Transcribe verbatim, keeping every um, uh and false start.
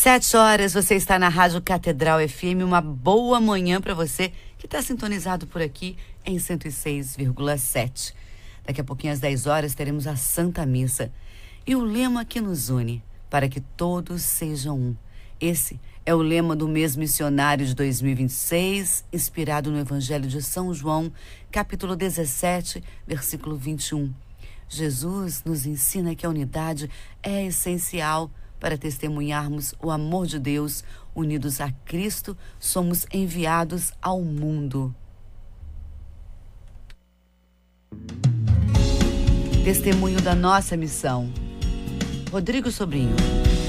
Sete horas, você está na Rádio Catedral F M. Uma boa manhã para você que está sintonizado por aqui em cento e seis vírgula sete. Daqui a pouquinho, às dez horas, teremos a Santa Missa. E o lema que nos une, para que todos sejam um. Esse é o lema do mês missionário de dois mil e vinte e seis, inspirado no Evangelho de São João, capítulo dezessete, versículo vinte e um. Jesus nos ensina que a unidade é essencial para testemunharmos o amor de Deus. Unidos a Cristo, somos enviados ao mundo. Testemunho da nossa missão. Rodrigo Sobrinho.